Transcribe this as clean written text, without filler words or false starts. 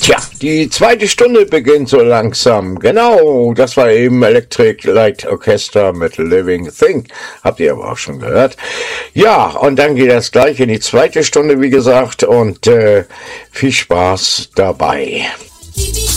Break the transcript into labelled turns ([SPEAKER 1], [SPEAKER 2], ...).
[SPEAKER 1] Tja, die zweite Stunde beginnt so langsam. Genau, das war eben Electric Light Orchestra mit Living Thing. Habt ihr aber auch schon gehört. Ja, und dann geht das gleich in die zweite Stunde, wie gesagt, und viel Spaß dabei.